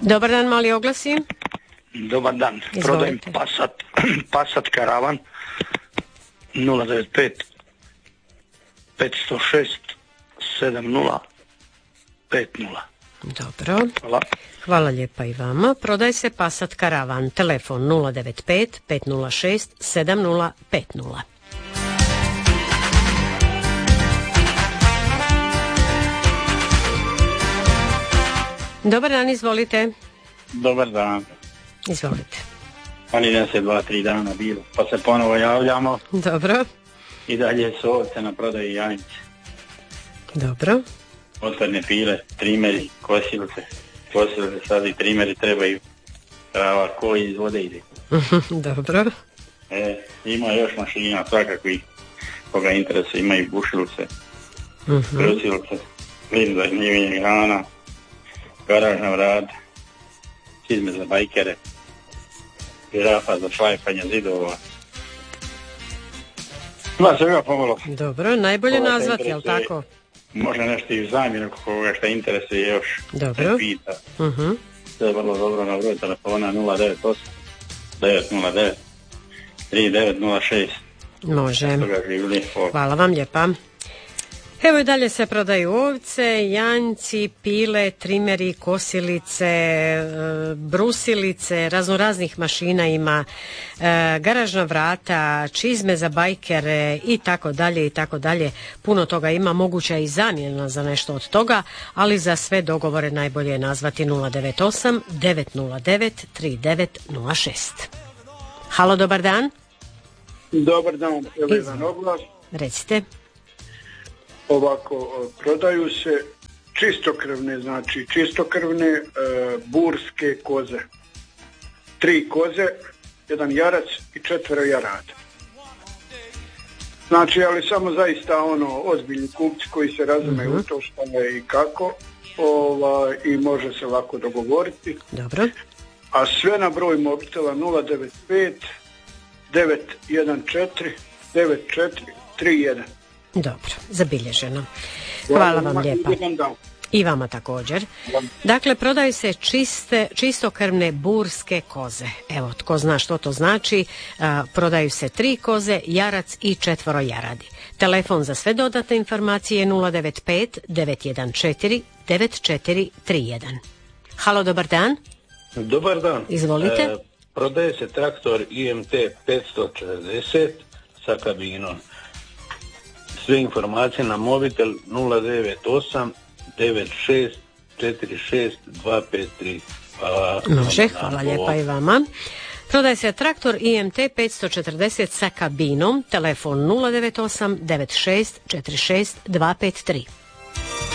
Dobar dan, mali oglasi. Dobar dan, prodajem Passat Karavan 095 506 7050. Dobro. Hvala. Hvala lijepa i vama. Prodaje se Passat Karavan. Telefon 095 506 7050. Dobar dan, izvolite. Dobar dan. Izvolite. Ali da se 2-3 dana bilo, pa se ponovo javljamo. Dobro. I dalje su ovce na prodaji, jajnice. Dobro. Otpadne pile, trimeri, kosilce. Kosilce sad i trimeri trebaju. Krava koji iz vode ide. Dobro. Ima još mašina svakakvih koga interesa, ima i bušilce, kosilce, plin za gnjivenje hrana, garažna vrata, čizme za bajkere, žirafa za šlajfanje zidova. Ima svega pomalo. Dobro, najbolje nazvati, jel tako? Može nešto i u zamjenu koga što interesuje još. Dobro. Pita. Sve je vrlo dobro na broj telefona 098 909 3906. Može. Hvala vam lijepa. Evo i dalje se prodaju ovce, janjci, pile, trimeri, kosilice, brusilice, raznoraznih mašina ima, garažna vrata, čizme za bajkere i tako dalje i tako dalje. Puno toga ima, moguća i zamjena za nešto od toga, ali za sve dogovore najbolje je nazvati 098 909 3906. Halo, dobar dan. Dobar dan, evo jedan oglas. Recite. Ovako, prodaju se čistokrvne burske koze. 3 koze, 1 jarac i 4 jarada. Znači, ali samo zaista ozbiljni kupci koji se razumeju u to što je i kako, i može se lako dogovoriti. Dobro. A sve na broj mobitela 095 914 9431. Dobro, zabilježeno. Hvala vam lijepa. I vama također. Dakle, prodaju se čistokrvne burske koze. Evo, tko zna što to znači, prodaju se 3 koze, jarac i 4 jaradi. Telefon za sve dodatne informacije je 095 914 9431. Halo, dobar dan. Dobar dan. Izvolite. Prodaje se traktor IMT 540 sa kabinom. Sve informacije na mobitel 098 96 46 253. Može, hvala lijepa i vama. Prodaje se traktor IMT 540 sa kabinom, telefon 098 96 46 253.